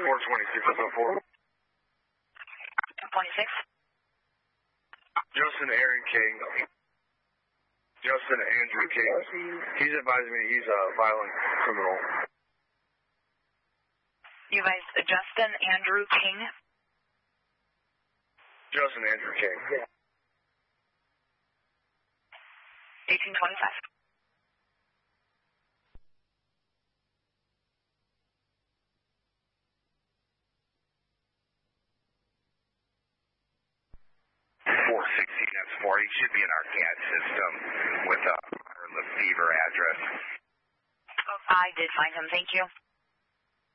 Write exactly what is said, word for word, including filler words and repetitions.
four twenty-six oh four. two twenty-six. Justin Aaron King. Justin Andrew King. He's advising me he's a violent criminal. You guys, Justin Andrew King? Justin Andrew King. Yeah. eighteen twenty-five. four sixteen, that's four. He should be in our C A D system with a Lefevre address. I did find him, thank you.